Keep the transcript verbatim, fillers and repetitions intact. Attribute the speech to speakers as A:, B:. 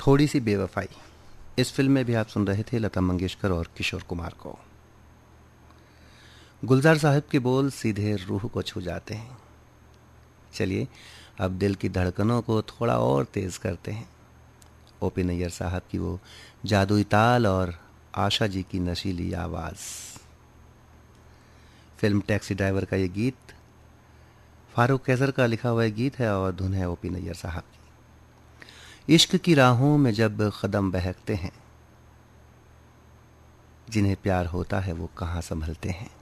A: थोड़ी सी बेवफाई। इस फिल्म में भी आप सुन रहे थे लता मंगेशकर और किशोर कुमार को। गुलजार साहब के बोल सीधे रूह को छू जाते हैं। चलिए अब दिल की धड़कनों को थोड़ा और तेज करते हैं। ओपी नैयर साहब की वो जादुई ताल और आशा जी की नशीली आवाज। फिल्म टैक्सी ड्राइवर का ये गीत फारूक कैसर का लिखा हुआ गीत है और धुन है ओपी नैयर साहब की। इश्क की राहों में जब कदम बहकते हैं, जिन्हें प्यार होता है वो कहाँ संभलते हैं।